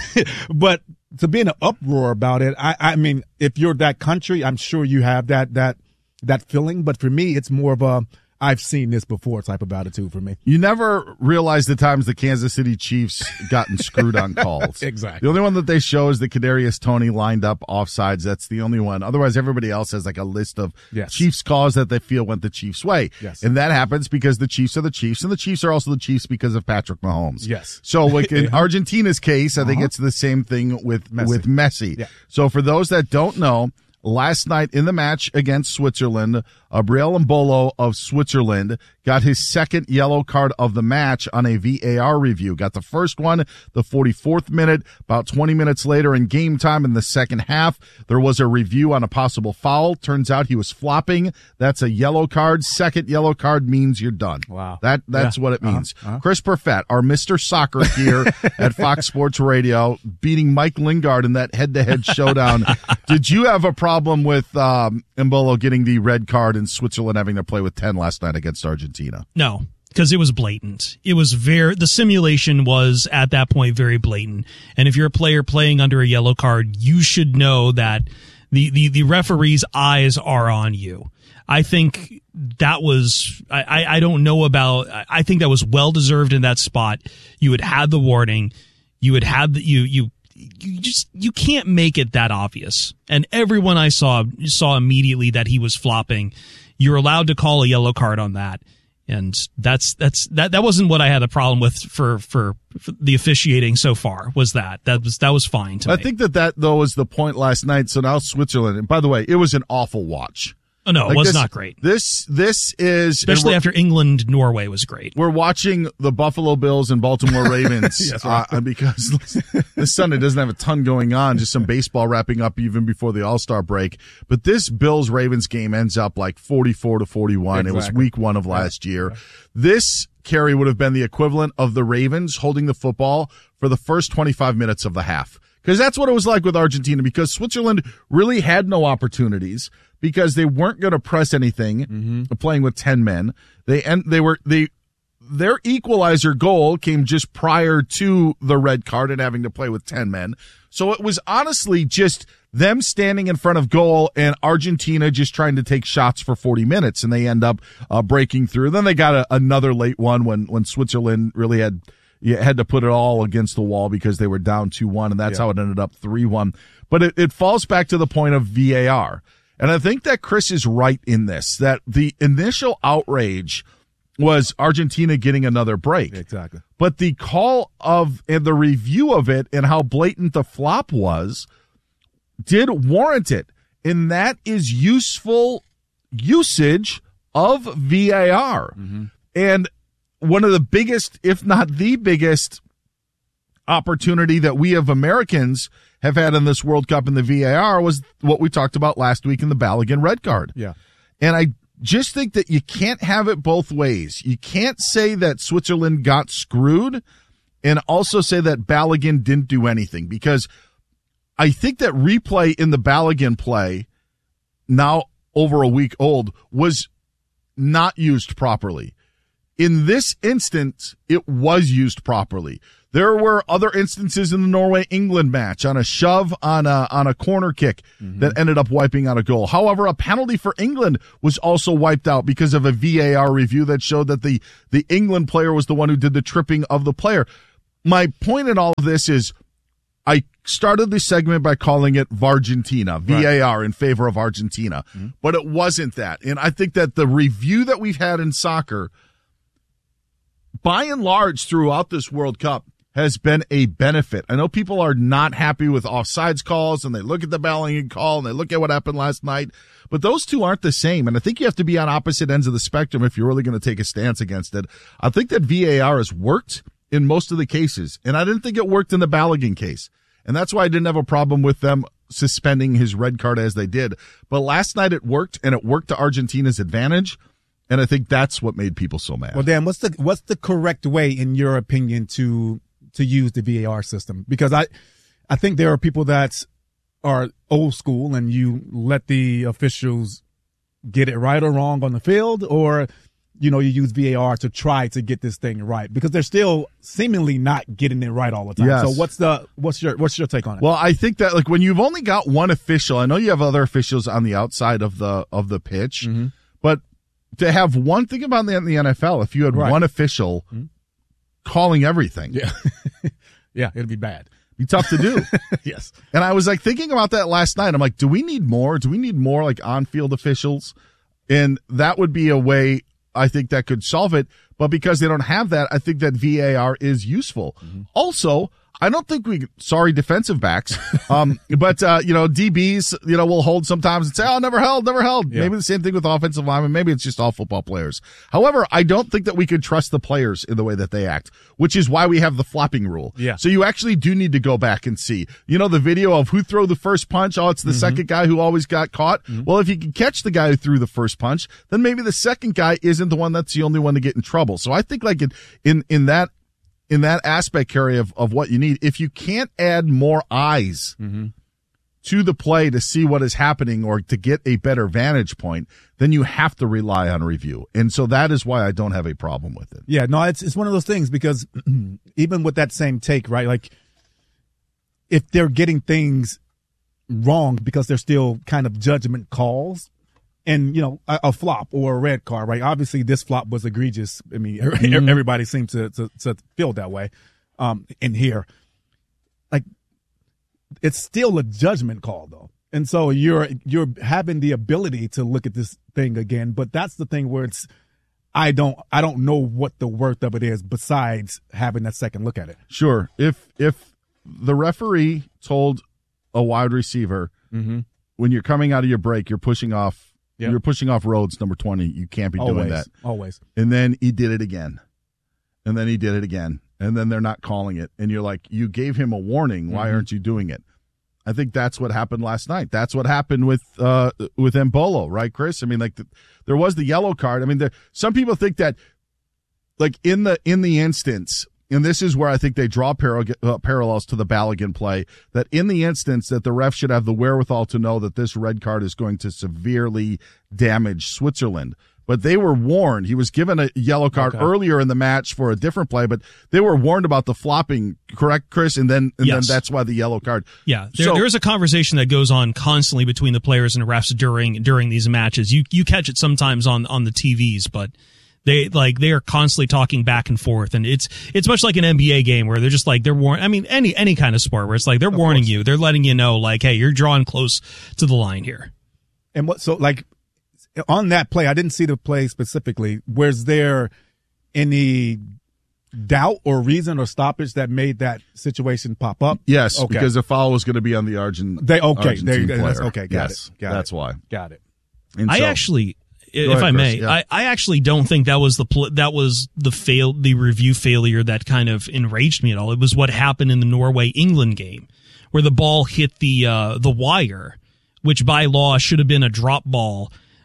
But to be in an uproar about it, I, I mean, if you're that country, I'm sure you have that that that feeling. But for me, it's more of a I've seen this before type of attitude for me. You never realize the times the Kansas City Chiefs gotten screwed on calls. Exactly. The only one that they show is the Kadarius Toney lined up offsides. That's the only one. Otherwise, everybody else has like a list of Yes. Chiefs calls that they feel went the Chiefs' way. Yes. And that happens because the Chiefs are the Chiefs, and the Chiefs are also the Chiefs because of Patrick Mahomes. Yes. So, like in Argentina's case, I think Uh-huh. it's the same thing with Messi. with Messi. Yeah. So, for those that don't know, last night in the match against Switzerland, Abriel Mbolo of Switzerland got his second yellow card of the match on a V A R review. Got the first one, the forty-fourth minute. About twenty minutes later in game time in the second half, there was a review on a possible foul. Turns out he was flopping. That's a yellow card. Second yellow card means you're done. Wow. That That's Yeah. what it Uh-huh. means. Uh-huh. Chris Perfett, our Mister Soccer here at Fox Sports Radio, beating Mike Lingard in that head-to-head showdown. Did you have a problem with um, Mbolo getting the red card and Switzerland having to play with ten last night against Argentina? No, because it was blatant. It was very, the simulation was at that point very blatant. And if you're a player playing under a yellow card, you should know that the, the, the referee's eyes are on you. I think that was, I, I, I don't know about, I think that was well deserved in that spot. You had had the warning. You had had the, you, you, you just, you can't make it that obvious. And everyone I saw, saw immediately that he was flopping. You're allowed to call a yellow card on that. And that's, that's, that, that wasn't what I had a problem with for, for, for the officiating so far, was that. That was, that was fine to I me. think that that, though, was the point last night. So now Switzerland, and by the way, it was an awful watch. Oh, no, it Like was this- not great. This, this is, Especially and after England, Norway was great. we're watching the Buffalo Bills and Baltimore Ravens Yes, right. uh, because this Sunday doesn't have a ton going on, just some baseball wrapping up even before the All-Star break. But this Bills-Ravens game ends up like forty-four to forty-one. It was Exactly. week one of last year. This, Kerry, would have been the equivalent of the Ravens holding the football for the first twenty-five minutes of the half. Because that's what it was like with Argentina, because Switzerland really had no opportunities because they weren't going to press anything Mm-hmm. playing with ten men. They and they were they their equalizer goal came just prior to the red card and having to play with ten men. So it was honestly just them standing in front of goal and Argentina just trying to take shots for forty minutes, and they end up uh, breaking through. Then they got a, another late one when when Switzerland really had you had to put it all against the wall because they were down two one, and that's Yeah. how it ended up three one. But it, it falls back to the point of V A R. And I think that Chris is right in this, that the initial outrage was Argentina getting another break. Exactly. But the call of and the review of it and how blatant the flop was did warrant it. And that is useful usage of V A R. Mm-hmm. And one of the biggest, if not the biggest, opportunity that we of Americans have had in this World Cup in the V A R was what we talked about last week in the Balogun red card. Yeah. And I just think that you can't have it both ways. You can't say that Switzerland got screwed and also say that Balogun didn't do anything, because I think that replay in the Balogun play, now over a week old, was not used properly. In this instance, it was used properly. There were other instances in the Norway-England match on a shove on a, on a corner kick mm-hmm. that ended up wiping out a goal. However, a penalty for England was also wiped out because of a V A R review that showed that the, the England player was the one who did the tripping of the player. My point in all of this is, I started the segment by calling it Vargentina, V A R right. in favor of Argentina, mm-hmm. but it wasn't that. And I think that the review that we've had in soccer, by and large throughout this World Cup, has been a benefit. I know people are not happy with offsides calls, and they look at the Balogun call, and they look at what happened last night, but those two aren't the same, and I think you have to be on opposite ends of the spectrum if you're really going to take a stance against it. I think that V A R has worked in most of the cases, and I didn't think it worked in the Balogun case, and that's why I didn't have a problem with them suspending his red card as they did. But last night it worked, and it worked to Argentina's advantage. And I think that's what made people so mad. Well, Dan, what's the what's the correct way, in your opinion, to to use the V A R system? Because I I think there are people that are old school, and you let the officials get it right or wrong on the field, or you know you use V A R to try to get this thing right, because they're still seemingly not getting it right all the time. Yes. So what's the what's your what's your take on it? Well, I think that like when you've only got one official, I know you have other officials on the outside of the of the pitch, mm-hmm. but to have one thing about the, the N F L, if you had right. one official mm-hmm. calling everything, yeah, yeah, it'd be bad. Be tough to do. Yes. And I was like thinking about that last night. I'm like, do we need more? Do we need more like on-field officials? And that would be a way I think that could solve it. But because they don't have that, I think that V A R is useful. Mm-hmm. Also, I don't think we, sorry, defensive backs, um, but, uh, you know, D Bs, you know, will hold sometimes and say, oh, never held, never held. Yeah. Maybe the same thing with offensive linemen. Maybe it's just all football players. However, I don't think that we could trust the players in the way that they act, which is why we have the flopping rule. Yeah. So you actually do need to go back and see, you know, the video of who threw the first punch. Oh, it's the mm-hmm. second guy who always got caught. Mm-hmm. Well, if you can catch the guy who threw the first punch, then maybe the second guy isn't the one that's the only one to get in trouble. So I think like in, in, in that, in that aspect, Kerry, of, of what you need, if you can't add more eyes mm-hmm. to the play to see what is happening or to get a better vantage point, then you have to rely on review. And so that is why I don't have a problem with it. Yeah, no, it's it's one of those things, because even with that same take, right, like if they're getting things wrong because they're still kind of judgment calls, and, you know, a, a flop or a red card, right? Obviously, this flop was egregious. I mean, mm-hmm. everybody seems to, to, to feel that way um, in here. Like, it's still a judgment call, though. And so you're you're having the ability to look at this thing again. But that's the thing where it's, I don't I don't know what the worth of it is besides having that second look at it. Sure. If, if the referee told a wide receiver, mm-hmm. when you're coming out of your break, you're pushing off, Yep. You're pushing off Rhodes, number twenty. You can't be always, doing that. Always. And then he did it again. And then he did it again. And then they're not calling it. And you're like, you gave him a warning. Why mm-hmm. aren't you doing it? I think that's what happened last night. That's what happened with uh, with Embolo, right, Chris? I mean, like the, there was the yellow card. I mean, there, some people think that, like in the in the instance, and this is where I think they draw par- uh, parallels to the Balogun play, that in the instance that the ref should have the wherewithal to know that this red card is going to severely damage Switzerland. But they were warned. He was given a yellow card okay. earlier in the match for a different play, but they were warned about the flopping, correct, Chris? And then and yes. then that's why the yellow card. Yeah, there, so, there is a conversation that goes on constantly between the players and refs during during these matches. You you catch it sometimes on, on the T Vs, but They like they are constantly talking back and forth, and it's it's much like an N B A game where they're just like they're warning. I mean, any any kind of sport where it's like they're of warning course. you, they're letting you know, like, hey, you're drawing close to the line here. And what so like on that play, I didn't see the play specifically. Was there any doubt or reason or stoppage that made that situation pop up? Yes, okay. because the foul was going to be on the Argent. They okay, Argentine there you go. player. That's, okay, got yes, it. Got that's it. why. Got it. And I so, actually. If ahead, I may, Chris, yeah. I, I actually don't think that was the pl- that was the fail the review failure that kind of enraged me at all. It was what happened in the Norway England game, where the ball hit the uh, the wire, which by law should have been a drop ball.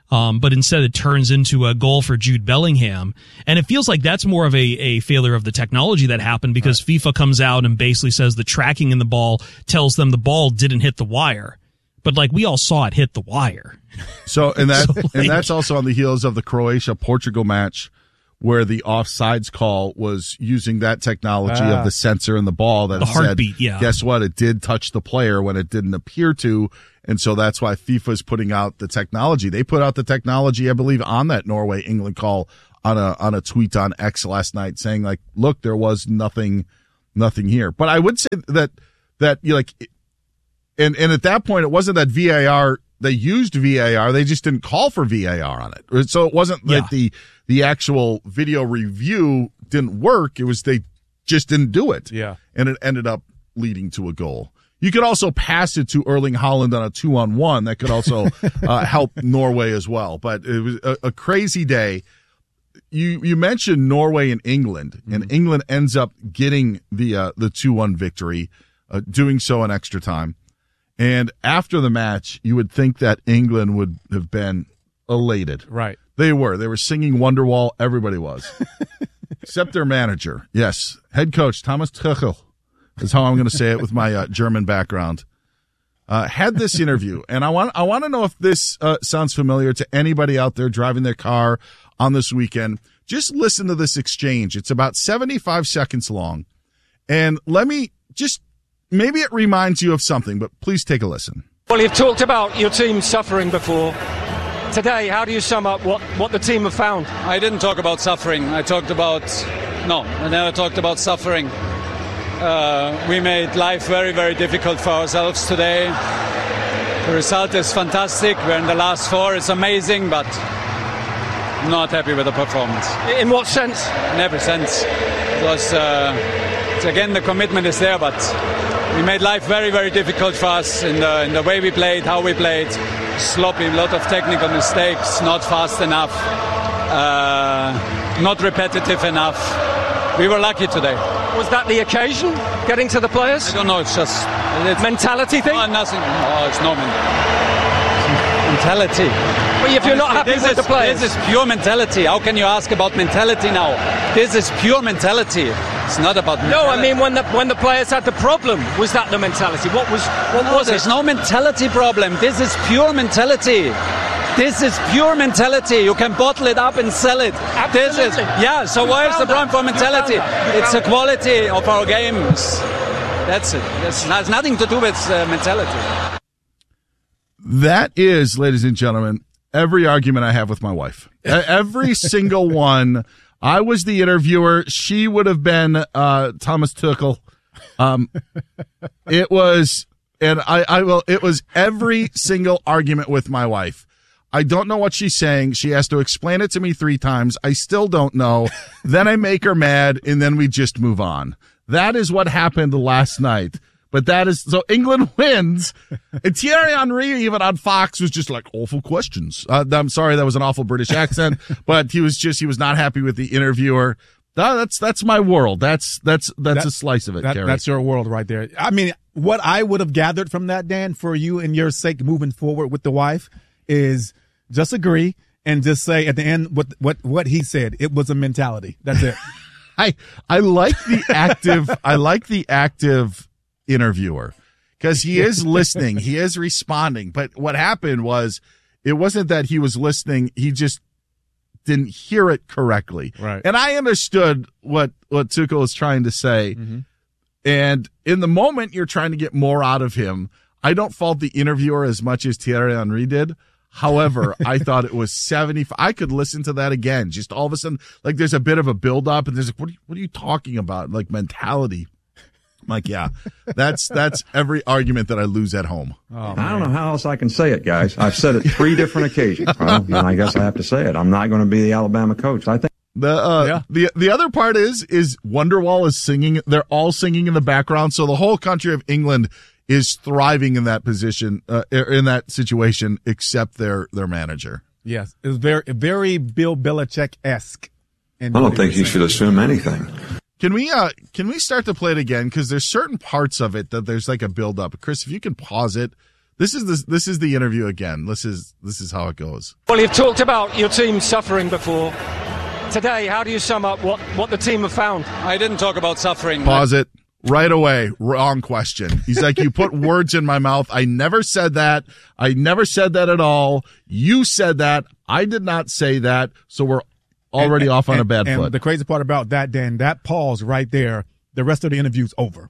Um, but instead it turns into a goal for Jude Bellingham. And it feels like that's more of a, a failure of the technology that happened because right. FIFA comes out and basically says the tracking in the ball tells them the ball didn't hit the wire. But like we all saw it hit the wire. So, and that, so, like, and that's also on the heels of the Croatia-Portugal match where the offsides call was using that technology ah. of the sensor in the ball that the said, heartbeat, yeah. guess what? It did touch the player when it didn't appear to. And so that's why FIFA is putting out the technology. They put out the technology, I believe, on that Norway-England call on a, on a tweet on X last night saying like, look, there was nothing, nothing here. But I would say that, that you like, and, and at that point, it wasn't that V A R, they used V A R, they just didn't call for V A R on it. So it wasn't yeah. that the, the actual video review didn't work. It was they just didn't do it. Yeah. And it ended up leading to a goal. You could also pass it to Erling Haaland on a two on one. That could also uh, help Norway as well. But it was a, a crazy day. You you mentioned Norway and England, mm-hmm. and England ends up getting the uh, the two one victory, uh, doing so in extra time. And after the match, you would think that England would have been elated. Right. They were. They were singing Wonderwall. Everybody was. Except their manager. Yes. Head coach Thomas Tuchel is how I'm going to say it with my uh, German background. Uh, had this interview, and I want I want to know if this uh, sounds familiar to anybody out there driving their car on this weekend. Just listen to this exchange. It's about seventy-five seconds long. And let me just, maybe it reminds you of something, but please take a listen. Well, you've talked about your team suffering before. Today, how do you sum up what, what the team have found? I didn't talk about suffering. I talked about, no, I never talked about suffering. Uh, we made life very, very difficult for ourselves today. The result is fantastic. We're in the last four. It's amazing, but not happy with the performance. In what sense? In every sense. Because, uh, again, the commitment is there, but we made life very, very difficult for us in the, in the way we played, how we played. Sloppy, a lot of technical mistakes, not fast enough, uh, not repetitive enough. We were lucky today. Was that the occasion, getting to the players? I don't know, it's just... It's, mentality thing? No, nothing. Oh, it's no men- mentality. Well, if you're not happy this with is, the players... This is pure mentality. How can you ask about mentality now? This is pure mentality. It's not about mentality. No, I mean, when the when the players had the problem, was that the mentality? What was what no, was there's it? no mentality problem. This is pure mentality. This is pure mentality. You can bottle it up and sell it. Absolutely. This is, yeah, so why is the problem for mentality? It's the quality of our games. That's it. It has nothing to do with uh, mentality. That is, ladies and gentlemen, every argument I have with my wife. Every single one. I was the interviewer. She would have been uh, Thomas Tuchel. Um, it was, and I, I will. It was every single argument with my wife. I don't know what she's saying. She has to explain it to me three times. I still don't know. Then I make her mad, and then we just move on. That is what happened last night. But that is, so England wins. And Thierry Henry, even on Fox, was just like, awful questions. Uh, I'm sorry, that was an awful British accent, but he was just, he was not happy with the interviewer. Uh, that's, that's my world. That's, that's, that's that, a slice of it, that, Gary. That's your world right there. I mean, what I would have gathered from that, Dan, for you and your sake moving forward with the wife is just agree and just say at the end what, what, what he said. It was a mentality. That's it. I, I like the active, I like the active, interviewer because he is listening, he is responding, but what happened was it wasn't that he was listening, he just didn't hear it correctly. Right. And I understood what what Tuchel is trying to say. Mm-hmm. And in the moment you're trying to get more out of him. I don't fault the interviewer as much as Thierry Henry did. However, I thought it was seventy-five. I could listen to that again. Just all of a sudden, like there's a bit of a build up and there's like, what are you, what are you talking about? Like mentality. I'm like, yeah, that's that's every argument that I lose at home. Oh, I don't know how else I can say it, guys. I've said it three different occasions. Well, and I guess I have to say it. I'm not going to be the Alabama coach. I think the uh, yeah. the the other part is is Wonderwall is singing. They're all singing in the background, so the whole country of England is thriving in that position, uh, in that situation, except their their manager. Yes, it was very very Bill Belichick esque. I don't think you should assume anything. Can we uh can we start to play it again? Because there's certain parts of it that there's like a build up. Chris, if you can pause it, This is the this is the interview again. This is this is how it goes. Well, you've talked about your team suffering before. Today, how do you sum up what, what the team have found? I didn't talk about suffering. Pause it right away. Wrong question. He's like, you put words in my mouth. I never said that. I never said that at all. You said that. I did not say that. So we're already and, off on and, a bad and foot. The crazy part about that, Dan, that pause right there, the rest of the interview's over.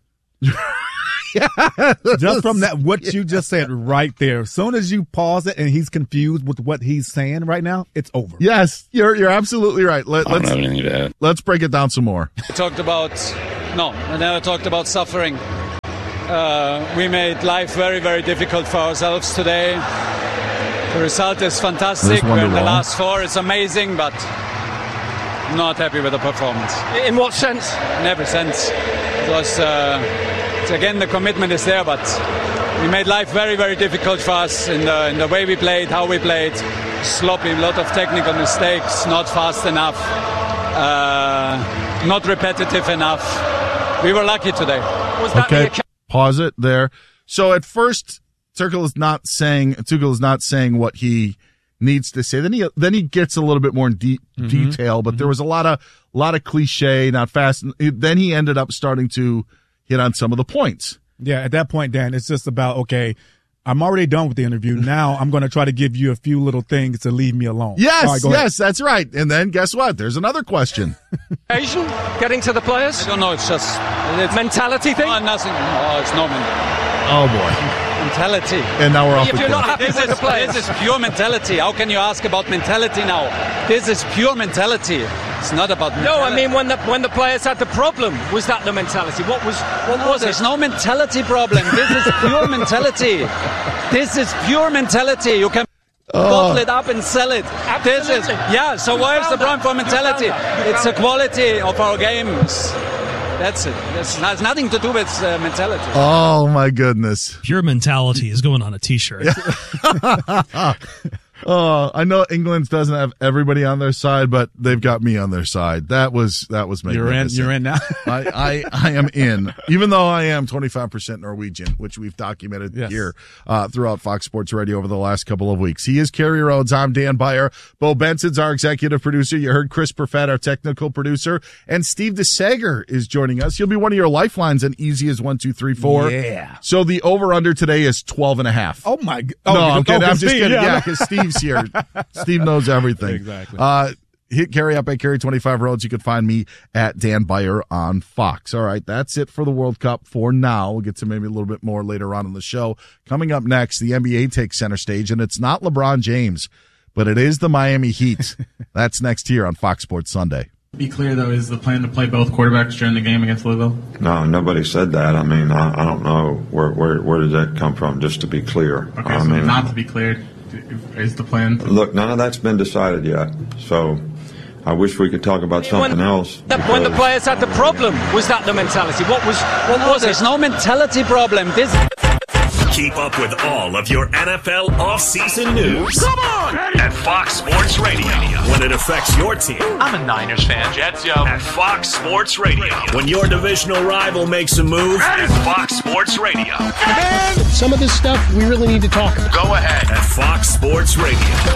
Just from that, what you just said right there. As soon as you pause it and he's confused with what he's saying right now, it's over. Yes, you're you're absolutely right. Let, I don't let's have anything to add. let's break it down some more. I talked about no, I never talked about suffering. Uh, we made life very, very difficult for ourselves today. The result is fantastic. We're in the last four. It's amazing, but I'm not happy with the performance. In what sense? In every sense. It was. Uh, Again, the commitment is there, but we made life very, very difficult for us in the in the way we played, how we played. Sloppy, a lot of technical mistakes, not fast enough, uh, not repetitive enough. We were lucky today. Was that okay, the... pause it there. So at first, Tuchel is not saying Tuchel is not saying what he needs to say. Then he then he gets a little bit more in de- mm-hmm. detail, but mm-hmm. there was a lot of a lot of cliche, not fast. Then he ended up starting to hit on some of the points. Yeah, at that point, Dan, it's just about, okay, I'm already done with the interview. Now I'm going to try to give you a few little things to leave me alone. Yes, right, yes, that's right. And then guess what? There's another question. Asian getting to the players? I don't know. It's just it's mentality thing. Oh, nothing. Oh, it's no mentality. Oh boy. Mentality. And now we're off. If you're not happy this with is, the players, this is pure mentality. How can you ask about mentality now? This is pure mentality. It's not about mentality. No, I mean when the when the players had the problem, was that the mentality? What was what no, was there's it? no mentality problem. This is pure mentality. This is pure mentality. You can oh. bottle it up and sell it. Absolutely. This is yeah. So where's the problem for mentality? It's the quality of our games. That's it. It has nothing to do with uh, mentality. Oh, my goodness. Pure mentality is going on a T-shirt. Oh, I know England doesn't have everybody on their side, but they've got me on their side. That was that was magnificent. You're in. You're in now. I, I I am in, even though I am twenty-five percent Norwegian, which we've documented yes. here uh, throughout Fox Sports Radio over the last couple of weeks. He is Kerry Rhodes. I'm Dan Beyer. Bo Benson's our executive producer. You heard Chris Perfett, our technical producer, and Steve DeSager is joining us. He'll be one of your lifelines and easy as one, two, three, four. Yeah. So the over under today is twelve and a half. Oh my God. Oh, no, I'm kidding. I'm just Steve, kidding. Yeah, yeah. because Steve. Here. Steve knows everything. Exactly. Uh, hit Kerry up at Kerry twenty-five Roads. You can find me at Dan Beyer on Fox. All right, that's it for the World Cup for now. We'll get to maybe a little bit more later on in the show. Coming up next, the N B A takes center stage, and it's not LeBron James, but it is the Miami Heat. That's next here on Fox Sports Sunday. Be clear, though, is the plan to play both quarterbacks during the game against Louisville? No, nobody said that. I mean, I, I don't know where, where where did that come from, just to be clear. Okay, I so mean, not to be cleared is the plan? Look, none of that's been decided yet, so I wish we could talk about something when, else. The, when the players had the problem, was that the mentality? What was what no, was there's it? no mentality problem. This. Keep up with all of your N F L offseason news. Come on! At Fox Sports Radio. When it affects your team. I'm a Niners fan. Jets, yo. At Fox Sports Radio. When your divisional rival makes a move. At Fox Sports Radio. And some of this stuff we really need to talk about. Go ahead. At Fox Sports Radio.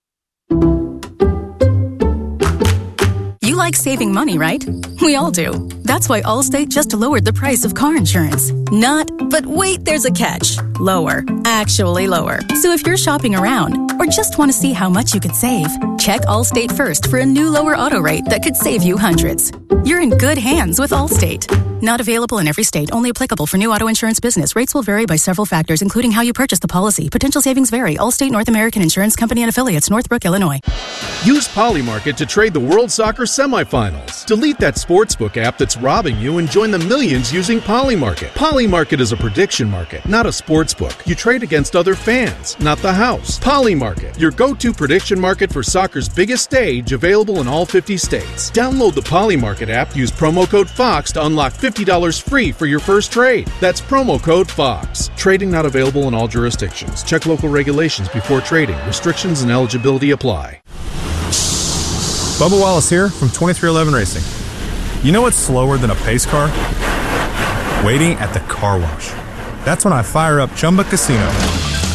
You like saving money, right? We all do. That's why Allstate just lowered the price of car insurance. Not, but wait, there's a catch. Lower. Actually lower. So if you're shopping around or just want to see how much you could save, check Allstate first for a new lower auto rate that could save you hundreds. You're in good hands with Allstate. Not available in every state. Only applicable for new auto insurance business. Rates will vary by several factors, including how you purchase the policy. Potential savings vary. Allstate North American Insurance Company and affiliates, Northbrook, Illinois. Use Polymarket to trade the World Soccer semifinals. Delete that sportsbook app that's robbing you and join the millions using Polymarket. Polymarket is a prediction market, not a sportsbook. You trade against other fans, not the house. Polymarket, your go-to prediction market for soccer's biggest stage, available in all fifty states. Download the Polymarket app. Use promo code FOX to unlock fifty dollars free for your first trade. That's promo code FOX. Trading not available in all jurisdictions. Check local regulations before trading. Restrictions and eligibility apply. Bubba Wallace here from twenty-three eleven Racing. You know what's slower than a pace car? Waiting at the car wash. That's when I fire up Chumba Casino.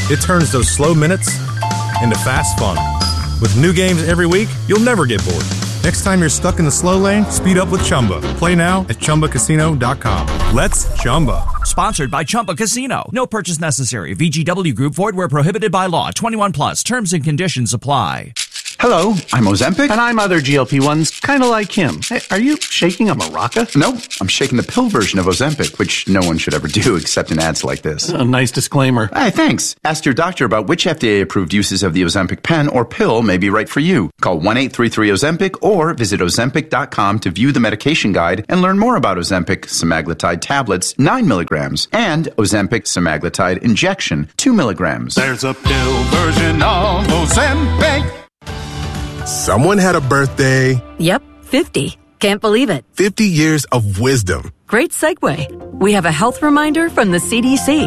It turns those slow minutes into fast fun. With new games every week, you'll never get bored. Next time you're stuck in the slow lane, speed up with Chumba. Play now at Chumba Casino dot com. Let's Chumba. Sponsored by Chumba Casino. No purchase necessary. V G W Group. Void where prohibited by law. twenty-one plus. Terms and conditions apply. Hello, I'm Ozempic. And I'm other G L P ones, kind of like him. Hey, are you shaking a maraca? No, I'm shaking the pill version of Ozempic, which no one should ever do except in ads like this. A nice disclaimer. Hey, thanks. Ask your doctor about which F D A-approved uses of the Ozempic pen or pill may be right for you. Call one eight three three Ozempic or visit Ozempic dot com to view the medication guide and learn more about Ozempic semaglutide tablets, nine milligrams, and Ozempic semaglutide injection, two milligrams. There's a pill version of Ozempic. Someone had a birthday. Yep, fifty. Can't believe it. fifty years of wisdom. Great segue. We have a health reminder from the C D C.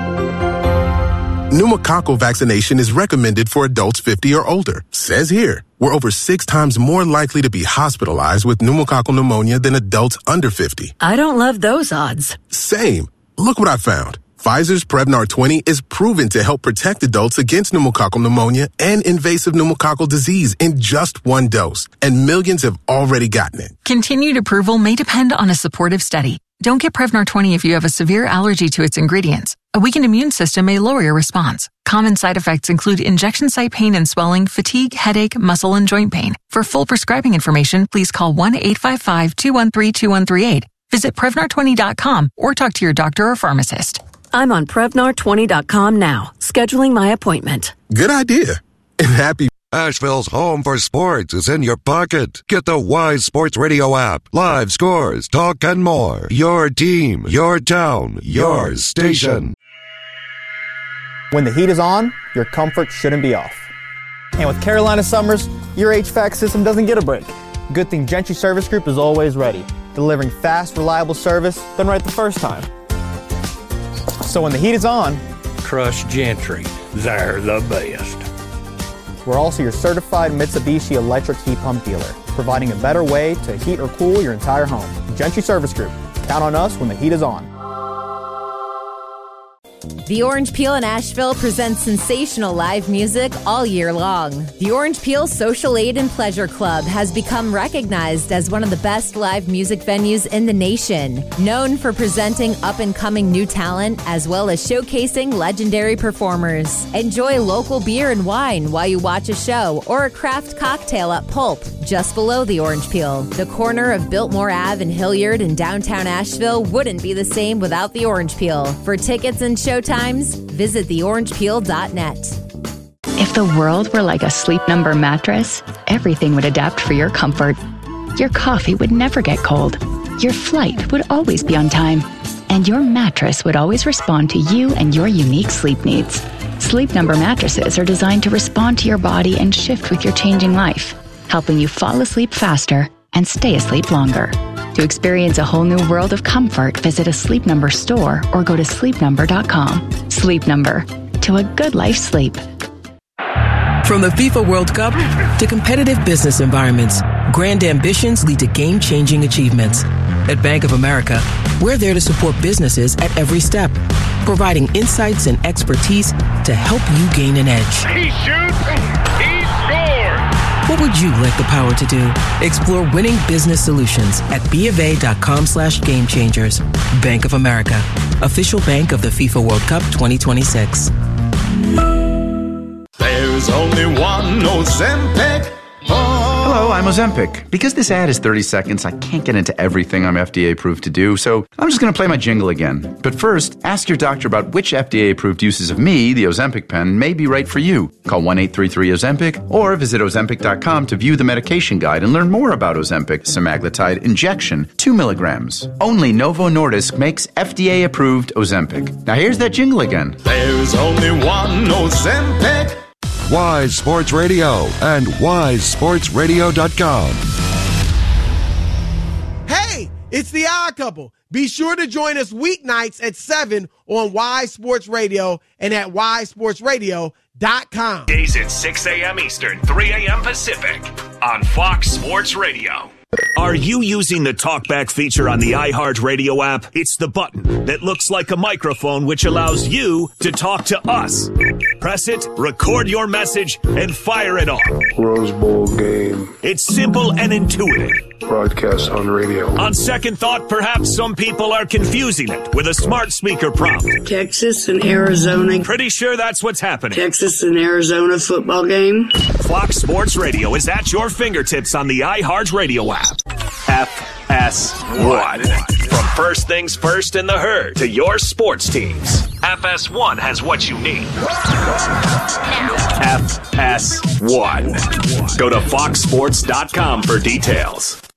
Pneumococcal vaccination is recommended for adults fifty or older. Says here, we're over six times more likely to be hospitalized with pneumococcal pneumonia than adults under fifty. I don't love those odds. Same. Look what I found. Pfizer's Prevnar twenty is proven to help protect adults against pneumococcal pneumonia and invasive pneumococcal disease in just one dose, and millions have already gotten it. Continued approval may depend on a supportive study. Don't get Prevnar twenty if you have a severe allergy to its ingredients. A weakened immune system may lower your response. Common side effects include injection site pain and swelling, fatigue, headache, muscle, and joint pain. For full prescribing information, please call one eight five five, two one three, two one three eight. Visit Prevnar twenty dot com or talk to your doctor or pharmacist. I'm on Prevnar twenty dot com now, scheduling my appointment. Good idea. And happy Asheville's home for sports is in your pocket. Get the Wise Sports Radio app. Live scores, talk, and more. Your team, your town, your station. When the heat is on, your comfort shouldn't be off. And with Carolina summers, your H V A C system doesn't get a break. Good thing Gentry Service Group is always ready, delivering fast, reliable service done right the first time. So when the heat is on, trust Gentry. They're the best. We're also your certified Mitsubishi electric heat pump dealer, providing a better way to heat or cool your entire home. Gentry Service Group. Count on us when the heat is on. The Orange Peel in Asheville presents sensational live music all year long. The Orange Peel Social Aid and Pleasure Club has become recognized as one of the best live music venues in the nation, known for presenting up-and-coming new talent as well as showcasing legendary performers. Enjoy local beer and wine while you watch a show or a craft cocktail at Pulp, just below the Orange Peel. The corner of Biltmore Avenue and Hilliard in downtown Asheville wouldn't be the same without the Orange Peel. For tickets and showtimes, visit the orange peel dot net. If the world were like a Sleep Number mattress, everything would adapt for your comfort. Your coffee would never get cold. Your flight would always be on time. And your mattress would always respond to you and your unique sleep needs. Sleep Number mattresses are designed to respond to your body and shift with your changing life, helping you fall asleep faster and stay asleep longer. To experience a whole new world of comfort, visit a Sleep Number store or go to sleep number dot com. Sleep Number. To a good life's sleep. From the FIFA World Cup to competitive business environments, grand ambitions lead to game-changing achievements. At Bank of America, we're there to support businesses at every step, providing insights and expertise to help you gain an edge. He shoots, he scores! What would you like the power to do? Explore winning business solutions at BofA.com slash game changers. Bank of America, official bank of the FIFA World Cup twenty twenty-six. There's only one Ozempic. Hello, I'm Ozempic. Because this ad is thirty seconds, I can't get into everything I'm F D A approved to do, so I'm just going to play my jingle again. But first, ask your doctor about which F D A approved uses of me, the Ozempic pen, may be right for you. Call one eight three three Ozempic or visit Ozempic dot com to view the medication guide and learn more about Ozempic semaglutide injection, two milligrams. Only Novo Nordisk makes F D A approved Ozempic. Now here's that jingle again. There's only one Ozempic. Wise Sports Radio and wise sports radio dot com. Hey, it's the Odd Couple. Be sure to join us weeknights at seven on Wise Sports Radio and at wise sports radio dot com. Days at six a.m. Eastern, three a.m. Pacific on Fox Sports Radio. Are you using the TalkBack feature on the iHeartRadio app? It's the button that looks like a microphone which allows you to talk to us. Press it, record your message, and fire it off. Rose Bowl game. It's simple and intuitive. Broadcast on radio. On second thought, perhaps some people are confusing it with a smart speaker prompt. Texas and Arizona. Pretty sure that's what's happening. Texas and Arizona football game. Fox Sports Radio is at your fingertips on the iHeartRadio app. F S one. From first things first in the herd to your sports teams, F S one has what you need. F S one. Go to fox sports dot com for details.